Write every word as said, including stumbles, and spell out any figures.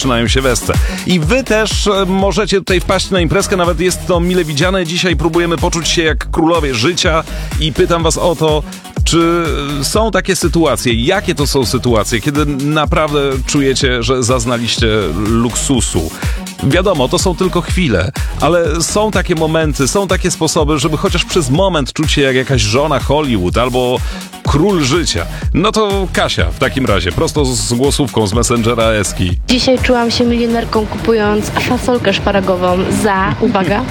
Zaczynają się wesce. I wy też e, możecie tutaj wpaść na imprezkę, nawet jest to mile widziane. Dzisiaj próbujemy poczuć się jak królowie życia i pytam was o to, czy są takie sytuacje, jakie to są sytuacje, kiedy naprawdę czujecie, że zaznaliście luksusu. Wiadomo, to są tylko chwile, ale są takie momenty, są takie sposoby, żeby chociaż przez moment czuć się jak jakaś żona Hollywood albo król życia. No to Kasia w takim razie, prosto z głosówką z Messengera Eski. Dzisiaj czułam się milionerką, kupując fasolkę szparagową za, uwaga,